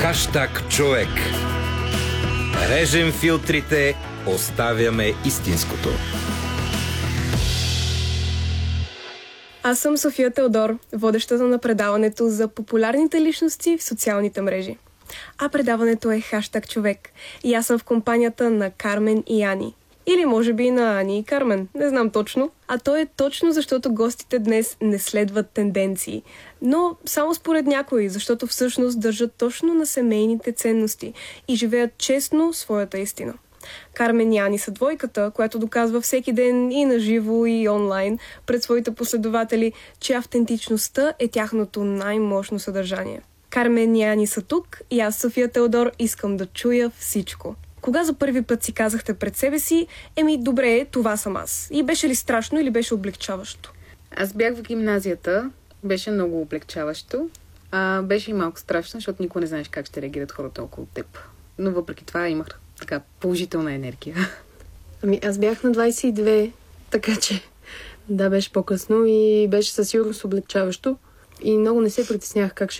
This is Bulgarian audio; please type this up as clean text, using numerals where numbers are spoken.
Хаштаг човек. Режем филтрите, оставяме истинското. Аз съм София Теодор, водещата на предаването за популярните личности в социалните мрежи. А предаването е Хаштаг човек. И аз съм в компанията на Кармен и Ани. Или може би на Ани и Кармен, не знам точно. А то е точно защото гостите днес не следват тенденции. Но само според някои, защото всъщност държат точно на семейните ценности и живеят честно своята истина. Кармен и Ани са двойката, която доказва всеки ден и на живо, и онлайн пред своите последователи, че автентичността е тяхното най-мощно съдържание. Кармен и Ани са тук и аз, София Теодор, искам да чуя всичко. Кога за първи път си казахте пред себе си, добре, това съм аз? И беше ли страшно или беше облегчаващо? Аз бях в гимназията, беше много облегчаващо. Беше и малко страшно, защото никога не знаеш как ще реагират хората около теб. Но въпреки това имах така положителна енергия. Аз бях на 22, така че да, беше по-късно и беше със сигурност облегчаващо. И много не се притеснях как ще